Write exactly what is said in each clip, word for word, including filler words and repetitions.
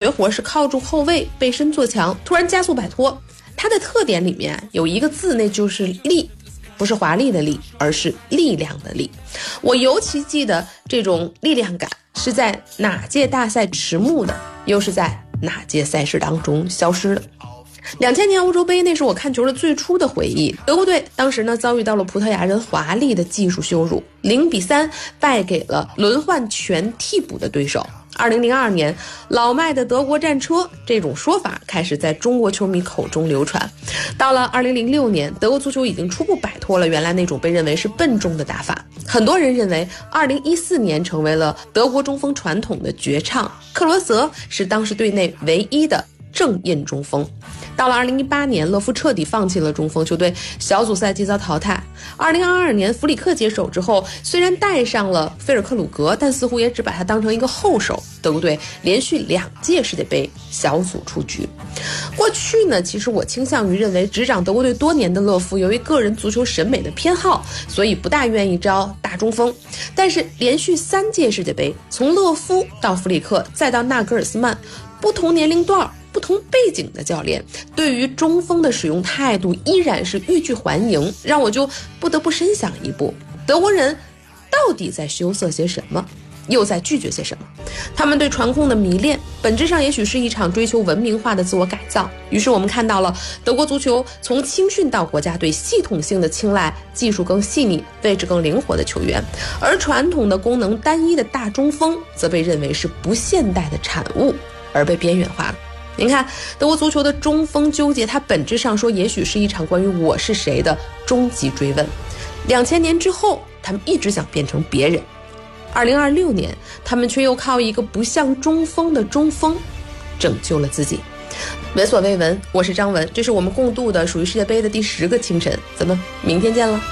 活是靠住后卫背身做墙，突然加速摆脱。它的特点里面有一个字，那就是力，不是华丽的力，而是力量的力。我尤其记得这种力量感是在哪届大赛迟暮的，又是在哪届赛事当中消失的。两千年欧洲杯，那是我看球的最初的回忆。德国队当时呢遭遇到了葡萄牙人华丽的技术羞辱，零比三败给了轮换全替补的对手。二零零二年，老迈的德国战车这种说法开始在中国球迷口中流传。到了二零零六年，德国足球已经初步摆脱了原来那种被认为是笨重的打法。很多人认为二零一四年成为了德国中锋传统的绝唱，克罗泽是当时队内唯一的正印中锋。到了二零一八年，勒夫彻底放弃了中锋，球队小组赛即遭淘汰。二零二二年，弗里克接手之后，虽然带上了菲尔克鲁格，但似乎也只把他当成一个后手。德国队连续两届世界杯小组出局。过去呢，其实我倾向于认为，执掌德国队多年的勒夫，由于个人足球审美的偏好，所以不大愿意招大中锋。但是连续三届世界杯，从勒夫到弗里克，再到纳格尔斯曼，不同年龄段不同背景的教练对于中锋的使用态度依然是欲拒还迎，让我就不得不深想一步，德国人到底在羞涩些什么，又在拒绝些什么？他们对传控的迷恋，本质上也许是一场追求文明化的自我改造。于是我们看到了德国足球从青训到国家队系统性的青睐技术更细腻、位置更灵活的球员，而传统的功能单一的大中锋则被认为是不现代的产物，而被边缘化了。您看，德国足球的中锋纠结，它本质上说也许是一场关于我是谁的终极追问。两千年之后，他们一直想变成别人。二零二六年，他们却又靠一个不像中锋的中锋拯救了自己。闻所未闻，我是张文，这是我们共度的属于世界杯的第十个清晨，咱们明天见了。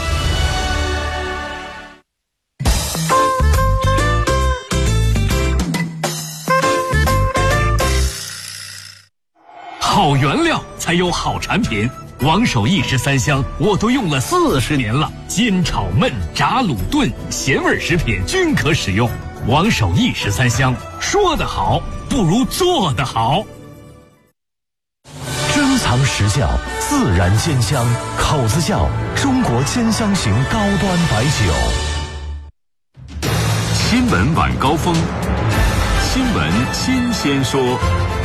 好原料才有好产品，王守义十三香我都用了四十年了，煎炒焖炸卤炖咸味食品均可使用。王守义十三香，说得好不如做得好。 珍藏实窖，自然煎香，口子窖中国煎香型高端白酒。 新闻晚高峰，新闻新鲜说。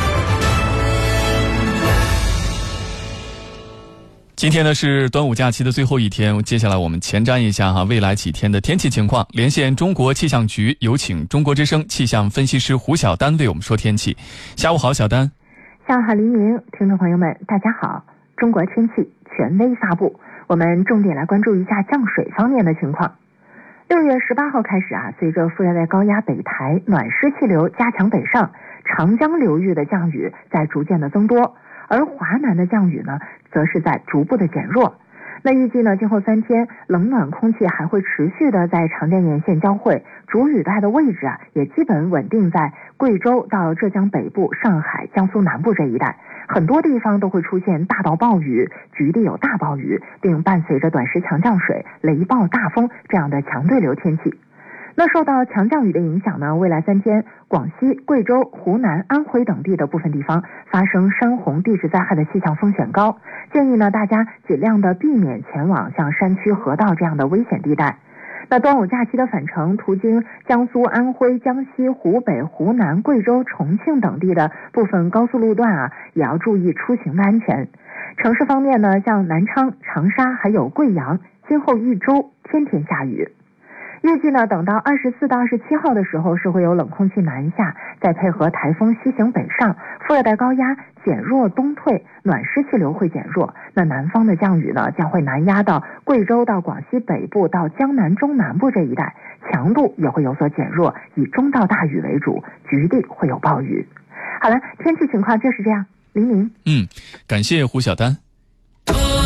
今天呢是端午假期的最后一天，接下来我们前瞻一下哈未来几天的天气情况。连线中国气象局，有请中国之声气象分析师胡晓丹为我们说天气。下午好，小丹。 下午好，黎明，听众朋友们，大家好。中国天气权威发布，我们重点来关注一下降水方面的情况。六月十八号开始啊，随着副热带高压北抬，暖湿气流加强北上，长江流域的降雨在逐渐的增多。而华南的降雨呢，则是在逐步的减弱。那预计呢，今后三天冷暖空气还会持续的在长江沿线交汇，主雨带的位置啊，也基本稳定在贵州到浙江北部、上海、江苏南部这一带，很多地方都会出现大到暴雨，局地有大暴雨，并伴随着短时强降水、雷暴、大风这样的强对流天气。那受到强降雨的影响呢，未来三天，广西、贵州、湖南、安徽等地的部分地方发生山洪地质灾害的气象风险高，建议呢大家尽量的避免前往像山区、河道这样的危险地带。那端午假期的返程，途经江苏、安徽、江西、湖北、湖南、贵州、重庆等地的部分高速路段啊，也要注意出行的安全。城市方面呢，像南昌、长沙还有贵阳，今后一周天天下雨。预计呢，等到二十四到二十七号的时候，是会有冷空气南下，再配合台风西行北上，副热带高压减弱东退，暖湿气流会减弱。那南方的降雨呢，将会南压到贵州到广西北部到江南中南部这一带，强度也会有所减弱，以中到大雨为主，局地会有暴雨。好了，天气情况就是这样。黎明， 嗯，感谢胡晓丹。